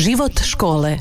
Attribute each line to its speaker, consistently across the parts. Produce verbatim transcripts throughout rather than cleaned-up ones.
Speaker 1: Život škole.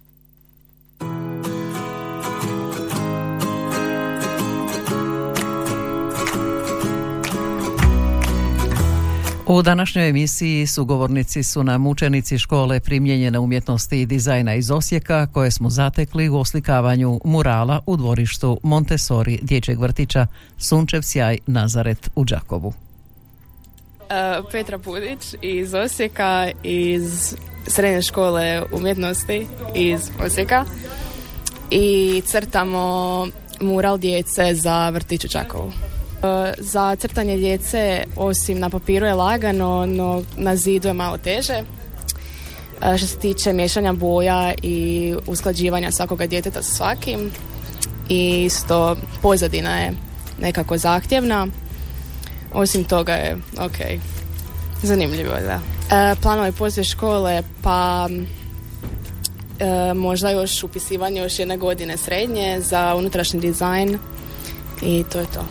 Speaker 1: U današnjoj emisiji sugovornici su nam učenici škole primijenjene umjetnosti i dizajna iz Osijeka koje smo zatekli u oslikavanju murala u dvorištu Montessori dječjeg vrtića Sunčev sjaj Nazaret u Đakovu.
Speaker 2: Uh, Petra Pudić iz Osijeka, iz srednje škole umjetnosti iz Osijeka, i crtamo mural djece za vrtić u Đakovu. Za crtanje djece, osim na papiru je lagano, no na zidu je malo teže. Što se tiče miješanja boja i usklađivanja svakoga djeteta sa svakim, i isto pozadina je nekako zahtjevna. Osim toga je ok, zanimljivo, da. E, planovi poslije škole, pa e, možda još upisivanje još jedne godine srednje za unutrašnji dizajn, i to je to.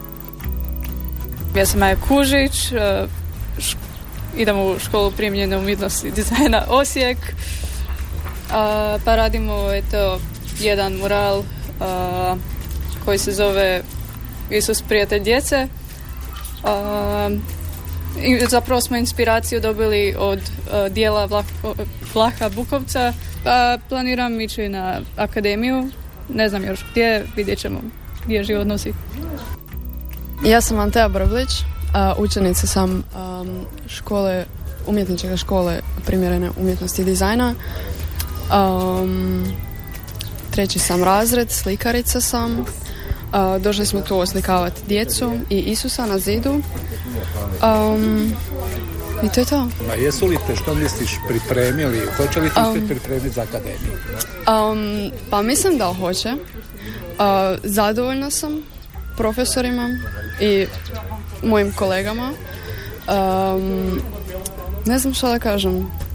Speaker 3: Ja sam Maja Kužić, š- idem u školu primijenjene umjetnosti i dizajna Osijek, a, pa radimo eto, jedan mural a, koji se zove Isus prijatelj djece. A, i zapravo smo inspiraciju dobili od a, dijela Vlah, Vlaha Bukovca, pa planiram ići na akademiju, ne znam još gdje, vidjet ćemo gdje život nosi.
Speaker 4: Ja sam Anteja Brblić, učenica sam um, škole, umjetničke škole primjerene umjetnosti i dizajna. Um, treći sam razred, slikarica sam. Uh, došli smo tu oslikavati djecu i Isusa na zidu. Um, I to je to.
Speaker 5: Ma jesu li te, što misliš, pripremili? Hoće li ti um, se pripremiti za akademiju?
Speaker 4: Um, pa mislim da hoće. Uh, zadovoljna sam profesorima i mojim kolegama. Um, ne znam što da kažem.